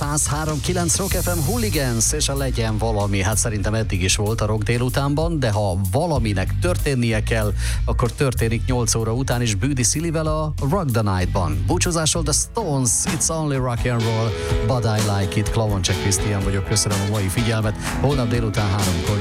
103.9 Rock FM Hooligans, és a legyen valami, hát szerintem eddig is volt a rock délutánban, de ha valaminek történnie kell, akkor történik 8 óra után is Bűdi Szilivel a Rock the Night-ban. Búcsúzásról The Stones, It's Only Rock and Roll, But I Like It, Klavoncsek Krisztián vagyok, köszönöm a mai figyelmet, holnap délután 3-kor